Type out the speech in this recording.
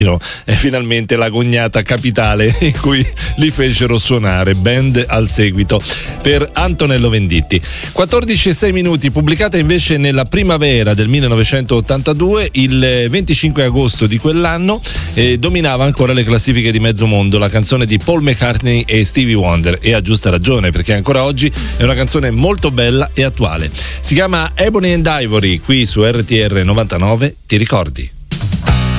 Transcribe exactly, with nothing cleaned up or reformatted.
è finalmente la cognata capitale in cui li fecero suonare, band al seguito per Antonello Venditti. quattordici e sei minuti, pubblicata invece nella primavera del millenovecentottantadue, il venticinque agosto di quell'anno, eh, dominava ancora le classifiche di mezzo mondo la canzone di Paul McCartney e Stevie Wonder, e a giusta ragione, perché ancora oggi è una canzone molto bella e attuale. Si chiama Ebony and Ivory, qui su R T R novantanove, ti ricordi?